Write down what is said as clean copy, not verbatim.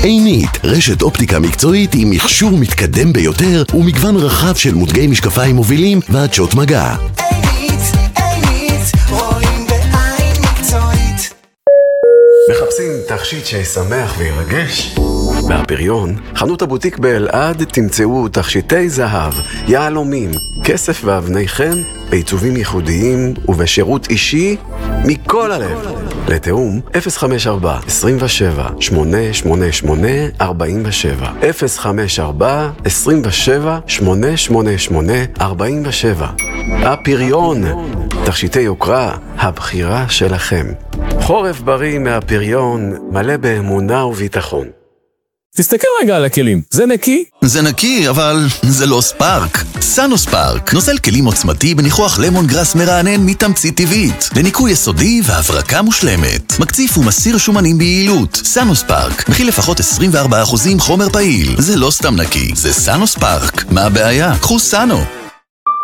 עינית, רשת אופטיקה מקצועית עם מכשור מתקדם ביותר ומגוון רחב של מותגי משקפיים מובילים ועדשות מגע. עינית, רואים בעין מקצועית. מחפשים תכשיט שישמח וירגש? מהפריון, חנות הבוטיק באלעד תמצאו תכשיטי זהב, יהלומים, כסף ואבני חן, בעיצובים ייחודיים ובשירות אישי מכל הלב. לתאום 054 27 888 47 054 27 888 47. הפריון, תכשיטי יוקרה, הבחירה שלכם. חורף בריא מהפריון, מלא באמונה וביטחון. תסתכל רגע על הכלים, זה נקי? זה נקי, אבל זה לא ספארק. סאנו ספארק, נוזל כלים עוצמתי בניחוח למון גרס מרענן מתמצית טבעית, לניקוי יסודי והברקה מושלמת. מקציף ומסיר שומנים ביעילות. סאנו ספארק, מכיל לפחות 24% חומר פעיל. זה לא סתם נקי, זה סאנו ספארק. מה הבעיה? קחו סאנו.